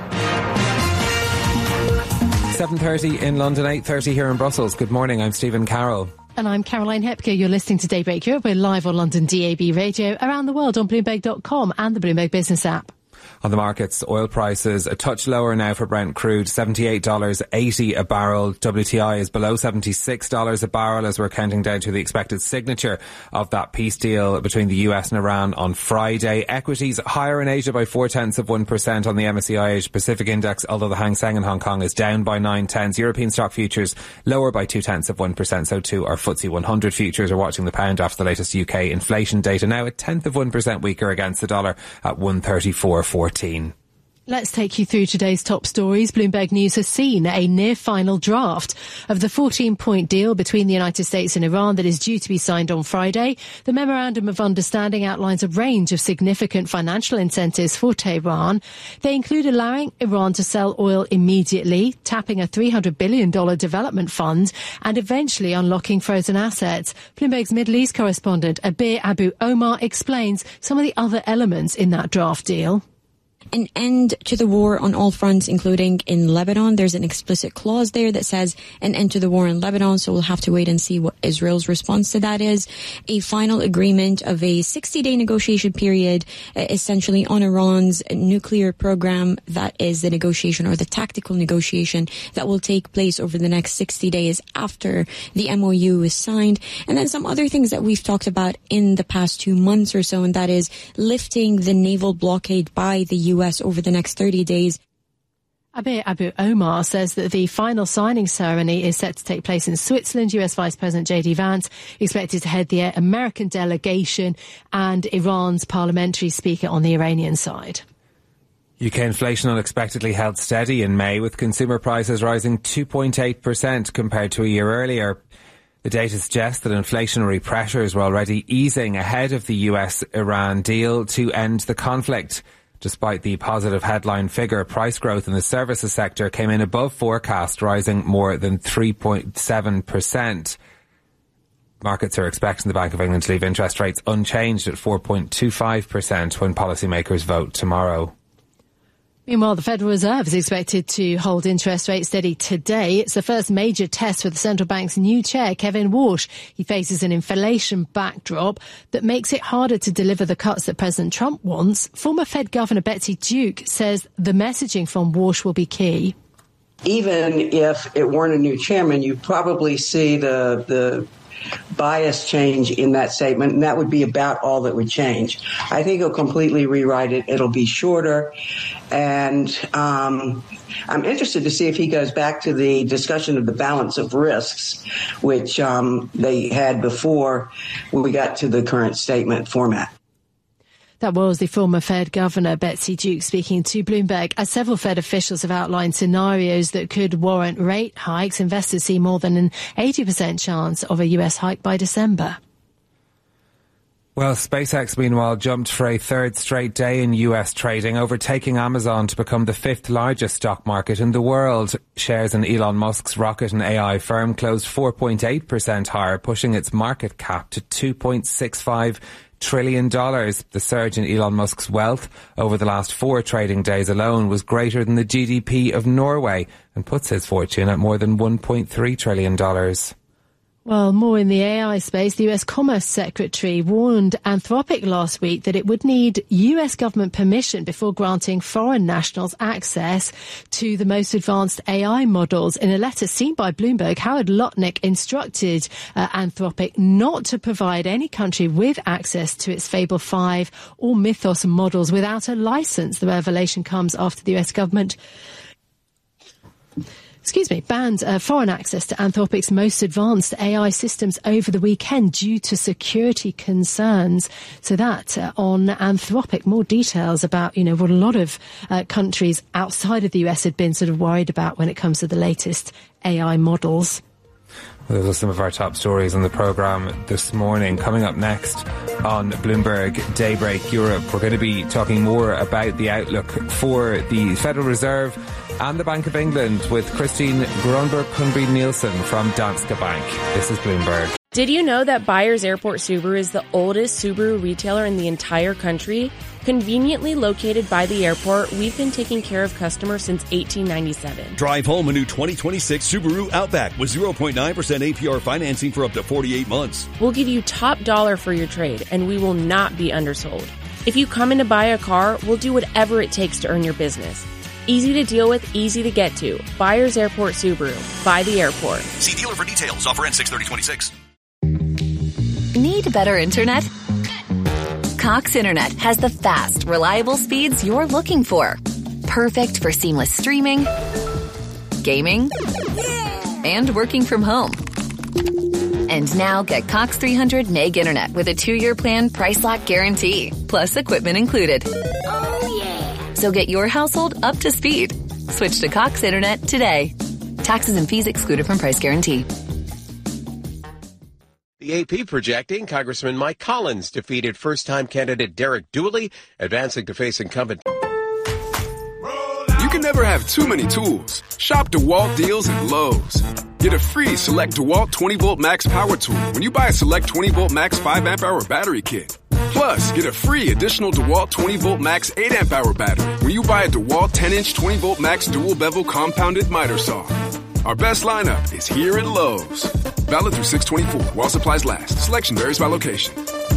Speaker 1: seven thirty in London, eight thirty here in Brussels. Good morning, I'm Stephen Carroll.
Speaker 2: And I'm Caroline Hepker. You're listening to Daybreak Europe. We're live on London D A B radio, around the world on Bloomberg dot com and the Bloomberg Business app.
Speaker 1: On the markets, oil prices a touch lower now for Brent crude, seventy-eight dollars eighty a barrel. W T I is below seventy-six dollars a barrel as we're counting down to the expected signature of that peace deal between the U S and Iran on Friday. Equities higher in Asia by four tenths of one percent on the M S C I Asia Pacific Index, although the Hang Seng in Hong Kong is down by nine tenths. European stock futures lower by two tenths of one percent. So too our F T S E one hundred futures are watching the pound after the latest U K inflation data, now a tenth of one percent weaker against the dollar at one thirty-four fourteen.
Speaker 2: Let's take you through today's top stories. Bloomberg News has seen a near-final draft of the fourteen-point deal between the United States and Iran that is due to be signed on Friday. The Memorandum of Understanding outlines a range of significant financial incentives for Tehran. They include allowing Iran to sell oil immediately, tapping a three hundred billion dollars development fund, and eventually unlocking frozen assets. Bloomberg's Middle East correspondent Abir Abu Omar explains some of the other elements in that draft deal.
Speaker 18: An end to the war on all fronts, including in Lebanon. There's an explicit clause there that says an end to the war in Lebanon, so we'll have to wait and see what Israel's response to that is. A final agreement of a sixty-day negotiation period, uh, essentially on Iran's nuclear program. That is the negotiation or the tactical negotiation that will take place over the next sixty days after the M O U is signed. And then some other things that we've talked about in the past two months or so, and that is lifting the naval blockade by the U S over the next thirty days.
Speaker 2: Abir Abu Omar says that the final signing ceremony is set to take place in Switzerland. U S Vice President J D Vance expected to head the American delegation, and Iran's parliamentary speaker on the Iranian side.
Speaker 1: U K inflation unexpectedly held steady in May, with consumer prices rising two point eight percent compared to a year earlier. The data suggests that inflationary pressures were already easing ahead of the U S Iran deal to end the conflict. Despite the positive headline figure, price growth in the services sector came in above forecast, rising more than three point seven percent. Markets are expecting the Bank of England to leave interest rates unchanged at four point two five percent when policymakers vote tomorrow.
Speaker 2: Meanwhile, the Federal Reserve is expected to hold interest rates steady today. It's the first major test for the central bank's new chair, Kevin Walsh. He faces an inflation backdrop that makes it harder to deliver the cuts that President Trump wants. Former Fed Governor Betsy Duke says the messaging from Walsh will be key.
Speaker 3: Even if it weren't a new chairman, you probably see the the bias change in that statement, and that would be about all that would change. I think he'll completely rewrite it. It'll be shorter, and um, I'm interested to see if he goes back to the discussion of the balance of risks, which um, they had before we got to the current statement format.
Speaker 2: That was the former Fed Governor Betsy Duke speaking to Bloomberg. As several Fed officials have outlined scenarios that could warrant rate hikes, investors see more than an eighty percent chance of a U S hike by December.
Speaker 1: Well, SpaceX, meanwhile, jumped for a third straight day in U S trading, overtaking Amazon to become the fifth largest stock market in the world. Shares in Elon Musk's rocket and A I firm closed four point eight percent higher, pushing its market cap to two point six five trillion dollars. The surge in Elon Musk's wealth over the last four trading days alone was greater than the G D P of Norway and puts his fortune at more than one point three trillion dollars.
Speaker 2: Well, more in the A I space. The U S Commerce Secretary warned Anthropic last week that it would need U S government permission before granting foreign nationals access to the most advanced A I models. In a letter seen by Bloomberg, Howard Lutnick instructed uh, Anthropic not to provide any country with access to its Fable five or Mythos models without a license. The revelation comes after the U S government excuse me, banned uh, foreign access to Anthropic's most advanced A I systems over the weekend due to security concerns. So that uh, on Anthropic, more details about, you know, what a lot of uh, countries outside of the U S had been sort of worried about when it comes to the latest A I models.
Speaker 1: Those are some of our top stories on the programme this morning. Coming up next on Bloomberg Daybreak Europe, we're going to be talking more about the outlook for the Federal Reserve and the Bank of England with Christine Gronberg-Kunby-Nielsen from Danske Bank. This is Bloomberg.
Speaker 4: Did you know that Byers Airport Subaru is the oldest Subaru retailer in the entire country? Conveniently located by the airport, we've been taking care of customers since eighteen ninety-seven.
Speaker 5: Drive home a new twenty twenty-six Subaru Outback with zero point nine percent A P R financing for up to forty-eight months.
Speaker 4: We'll give you top dollar for your trade, and we will not be undersold. If you come in to buy a car, we'll do whatever it takes to earn your business. Easy to deal with, easy to get to. Byers Airport Subaru. By the airport.
Speaker 5: See dealer for details. Offer ends six thirty twenty-six.
Speaker 7: Need better internet? Cox Internet has the fast, reliable speeds you're looking for. Perfect for seamless streaming, gaming, and working from home. And now get Cox three hundred meg internet with a two-year plan price lock guarantee, plus equipment included. Oh, yeah. So get your household up to speed. Switch to Cox Internet today. Taxes and fees excluded from price guarantee.
Speaker 20: The A P projecting Congressman Mike Collins defeated first-time candidate Derek Dooley, advancing to face incumbent.
Speaker 21: You can never have too many tools. Shop DeWalt deals at Lowe's. Get a free Select DeWalt twenty volt Max Power Tool when you buy a Select twenty volt Max five amp hour battery kit. Plus, get a free additional DeWalt twenty volt Max eight amp hour battery when you buy a DeWalt ten inch twenty volt Max dual bevel compounded miter saw. Our best lineup is here at Lowe's. Valid through six twenty-four while supplies last. Selection varies by location.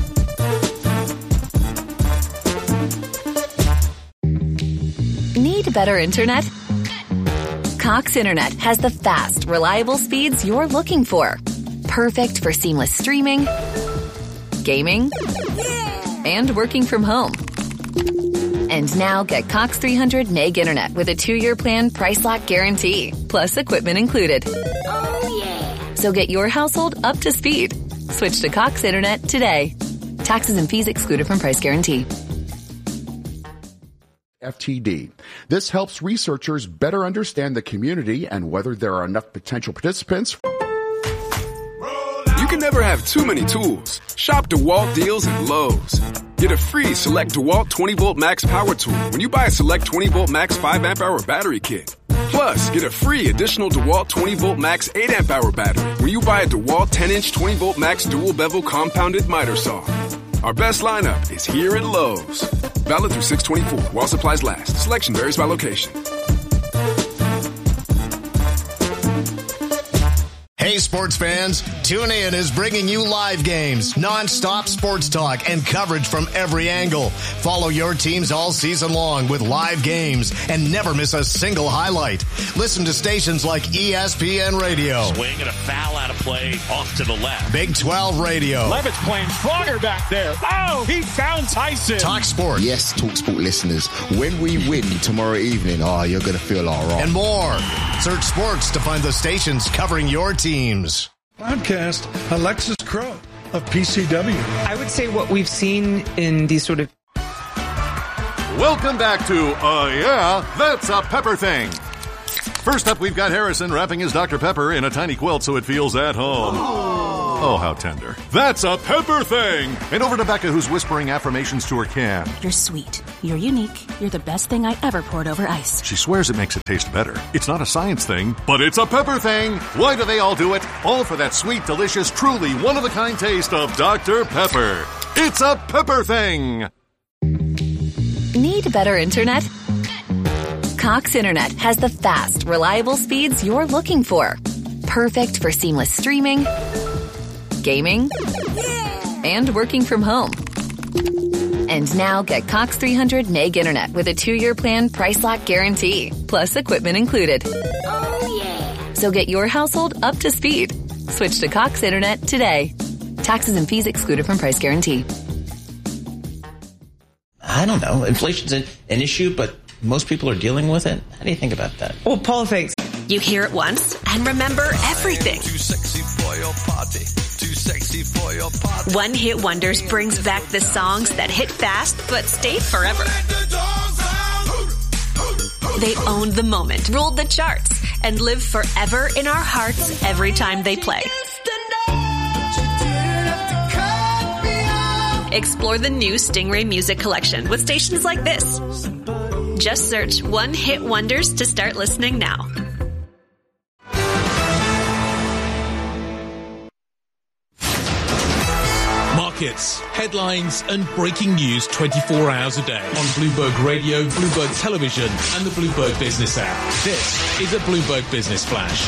Speaker 7: Need better internet? Cox Internet has the fast, reliable speeds you're looking for. Perfect for seamless streaming, gaming, and working from home. And now get Cox three hundred meg internet with a two-year plan price lock guarantee, plus equipment included. Oh, yeah. So get your household up to speed. Switch to Cox Internet today. Taxes and fees excluded from price guarantee.
Speaker 17: F T D. This helps researchers better understand the community and whether there are enough potential participants.
Speaker 21: You can never have too many tools. Shop DeWalt deals at Lowe's. Get a free Select DeWalt twenty volt max power tool when you buy a Select twenty volt max five amp hour battery kit. Plus, get a free additional DeWalt twenty volt max eight amp hour battery when you buy a DeWalt ten inch twenty volt max dual bevel compounded miter saw. Our best lineup is here at Lowe's. Valid through six twenty-four while supplies last. Selection varies by location.
Speaker 19: Hey sports fans, TuneIn is bringing you live games, non-stop sports talk, and coverage from every angle. Follow your teams all season long with live games and never miss a single highlight. Listen to stations like E S P N Radio.
Speaker 23: Swing and a foul out of play off to the left.
Speaker 19: Big twelve Radio.
Speaker 23: Levitt's playing stronger back there. Oh, he found Tyson.
Speaker 19: Talk Sport.
Speaker 24: Yes, Talk Sport listeners, when we win tomorrow evening, oh, you're going to feel all right.
Speaker 19: And more. Search sports to find the stations covering your teams.
Speaker 25: Podcast Alexis Crow of P C W.
Speaker 26: I would say what we've seen in these sort of...
Speaker 27: Welcome back to, uh, yeah, That's a Pepper Thing. First up, we've got Harrison wrapping his Doctor Pepper in a tiny quilt so it feels at home. Oh, how tender. That's a Pepper Thing. And over to Becca, who's whispering affirmations to her can.
Speaker 28: You're sweet. You're unique. You're the best thing I ever poured over ice.
Speaker 27: She swears it makes it taste better. It's not a science thing, but it's a Pepper Thing. Why do they all do it? All for that sweet, delicious, truly one-of-a-kind taste of Doctor Pepper. It's a Pepper Thing.
Speaker 7: Need better internet? Cox Internet has the fast, reliable speeds you're looking for. Perfect for seamless streaming, gaming, and working from home. And now get Cox three hundred meg internet with a two-year plan price lock guarantee, plus equipment included. Oh, yeah. So get your household up to speed. Switch to Cox Internet today. Taxes and fees excluded from price guarantee.
Speaker 29: I don't know. Inflation's an, an issue, but most people are dealing with it. How do you think about that?
Speaker 26: Well, Paul thinks.
Speaker 30: You hear it once and remember everything.
Speaker 31: Too sexy for your party. Too sexy for your party.
Speaker 30: One Hit Wonders brings back the songs that hit fast but stay forever. They owned the moment, ruled the charts, and live forever in our hearts every time they play. Explore the new Stingray Music Collection with stations like this. Just search One Hit Wonders to start listening now.
Speaker 12: Markets, headlines, and breaking news twenty-four hours a day on Bloomberg Radio, Bloomberg Television, and the Bloomberg Business app. This is a Bloomberg Business Flash.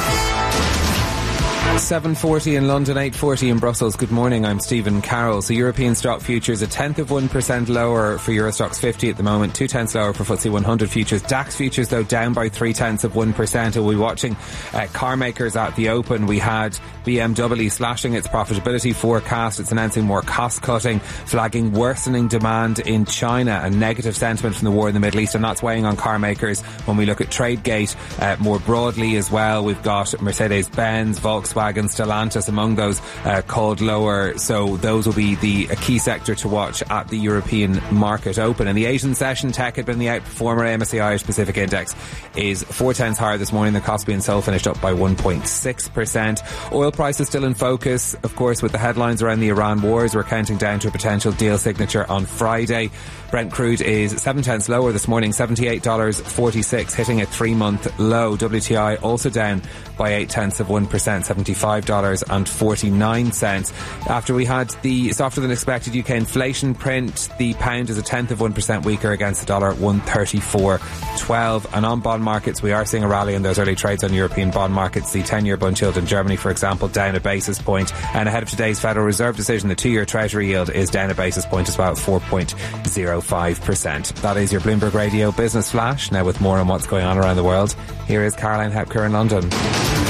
Speaker 1: seven forty in London, eight forty in Brussels. Good morning, I'm Stephen Carroll. So European stock futures a tenth of one percent lower for Eurostoxx fifty at the moment, two tenths lower for F T S E one hundred futures. DAX futures, though, down by three tenths of one percent. We'll be watching uh, car makers at the open. We had B M W slashing its profitability forecast. It's announcing more cost cutting, flagging worsening demand in China and negative sentiment from the war in the Middle East, and that's weighing on car makers. When we look at Tradegate uh, more broadly as well, we've got Mercedes-Benz, Volkswagen, Stellantis among those uh, called lower, so those will be the a key sector to watch at the European market open. In the Asian session, tech had been the outperformer. M S C I Irish Pacific Index is four tenths higher this morning. The Kospi and Seoul finished up by one point six percent. Oil prices still in focus, of course, with the headlines around the Iran wars. We're counting down to a potential deal signature on Friday. Brent crude is seven tenths lower this morning, seventy-eight dollars forty-six, hitting a three-month low. W T I also down by eight tenths of one percent, seventy-five dollars forty-nine. After we had the softer than expected U K inflation print, the pound is a tenth of one percent weaker against the dollar, one thirty-four twelve. And on bond markets, we are seeing a rally in those early trades on European bond markets. The ten-year bund yield in Germany, for example, down a basis point. And ahead of today's Federal Reserve decision, the two-year Treasury yield is down a basis point as well, four point zero five percent. That is your Bloomberg Radio Business Flash. Now with more on what's going on around the world, here is Caroline Hepker in London.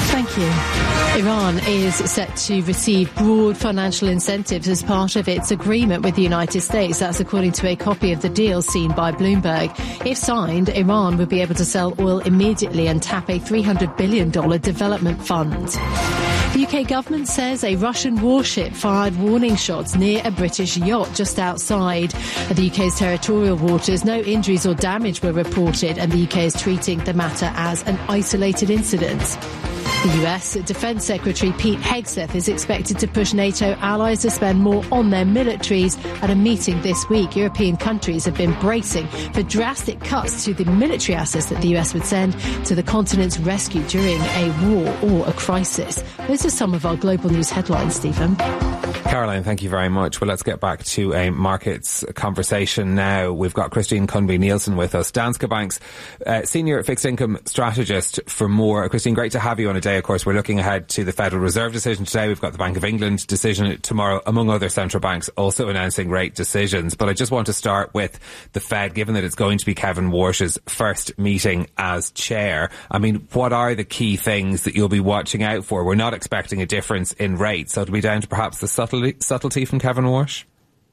Speaker 2: Thank you. Iran is set to receive broad financial incentives as part of its agreement with the United States. That's according to a copy of the deal seen by Bloomberg. If signed, Iran would be able to sell oil immediately and tap a three hundred billion dollars development fund. The U K government says a Russian warship fired warning shots near a British yacht just outside the U K's territorial waters. No injuries or damage were reported, and the U K is treating the matter as an isolated incident. The U S Defence Secretary Pete Hegseth is expected to push NATO allies to spend more on their militaries at a meeting this week. European countries have been bracing for drastic cuts to the military assets that the U S would send to the continent's rescue during a war or a crisis. Those are some of our global news headlines, Stephen.
Speaker 1: Caroline, thank you very much. Well, let's get back to a markets conversation now. We've got Christine Kunby-Nielsen with us, Danske Bank's uh, senior fixed income strategist for more. Christine, great to have you on a day. Of course, we're looking ahead to the Federal Reserve decision today. We've got the Bank of England decision tomorrow, among other central banks also announcing rate decisions. But I just want to start with the Fed, given that it's going to be Kevin Warsh's first meeting as chair. I mean, what are the key things that you'll be watching out for? We're not expecting a difference in rates, so it'll be down to perhaps the subtlety subtlety from Kevin Warsh?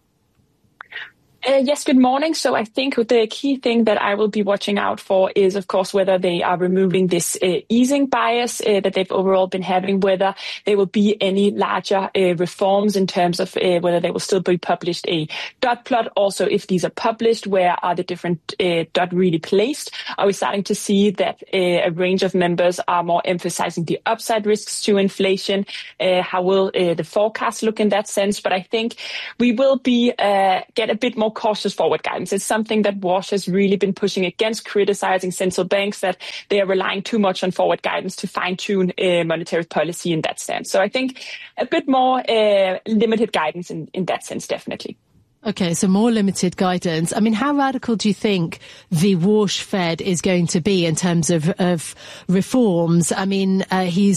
Speaker 6: Uh, yes, good morning. So I think the key thing that I will be watching out for is, of course, whether they are removing this uh, easing bias uh, that they've overall been having, whether there will be any larger uh, reforms in terms of uh, whether they will still be published a dot plot. Also, if these are published, where are the different uh, dot really placed? Are we starting to see that uh, a range of members are more emphasizing the upside risks to inflation? Uh, how will uh, the forecast look in that sense? But I think we will be uh, get a bit more cautious forward guidance. It's something that Warsh has really been pushing against, criticizing central banks that they are relying too much on forward guidance to fine-tune uh, monetary policy in that sense. So I think a bit more uh, limited guidance in, in that sense, definitely.
Speaker 2: Okay, so more limited guidance. I mean, how radical do you think the Warsh Fed is going to be in terms of, of reforms? I mean, uh, he's